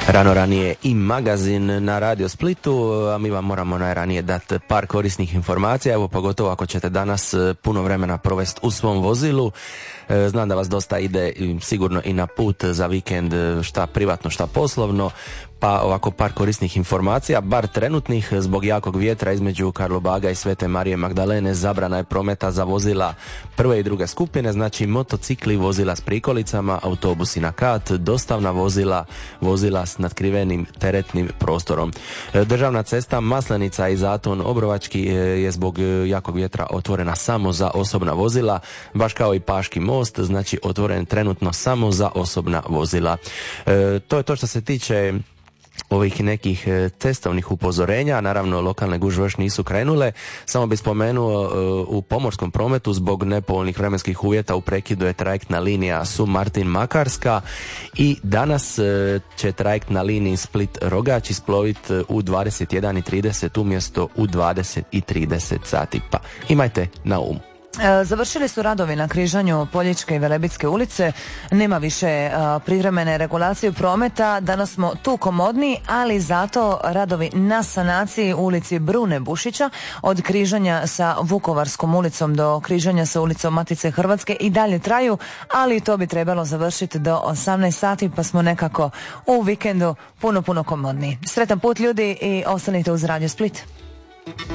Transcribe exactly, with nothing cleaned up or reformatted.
Rano ranije i magazin na Radio Splitu, a mi vam moramo najranije dati par korisnih informacija, evo pogotovo ako ćete danas puno vremena provesti u svom vozilu. Znam da vas dosta ide sigurno i na put za vikend, šta privatno, šta poslovno, pa ovako par korisnih informacija, bar trenutnih. Zbog jakog vjetra između Karlobaga i Svete Marije Magdalene zabrana je prometa za vozila prve i druge skupine, znači motocikli, vozila s prikolicama, autobusi na kat, dostavna vozila, vozila s natkrivenim teretnim prostorom. Državna cesta Maslenica i Zaton Obrovački je zbog jakog vjetra otvorena samo za osobna vozila, baš kao i Paški most, znači otvoren trenutno samo za osobna vozila. E, to je to što se tiče ovih nekih cestovnih upozorenja. Naravno, lokalne gužve još nisu krenule. Samo bi spomenuo, u pomorskom prometu zbog nepovoljnih vremenskih uvjeta u prekidu je trajektna linija Su-Martin-Makarska i danas će trajekt na liniji Split-Rogač isploviti u dvadeset jedan i trideset umjesto u dvadeset i trideset sati. Pa imajte na umu. Završili su radovi na križanju Poljičke i Velebitske ulice, nema više a, privremene regulacije prometa, danas smo tu komodni, ali zato radovi na sanaciji ulici Brune Bušića od križanja sa Vukovarskom ulicom do križanja sa ulicom Matice Hrvatske i dalje traju, ali to bi trebalo završiti do osamnaest sati, pa smo nekako u vikendu puno, puno komodniji. Sretan put ljudi i ostanite uz Radio Split.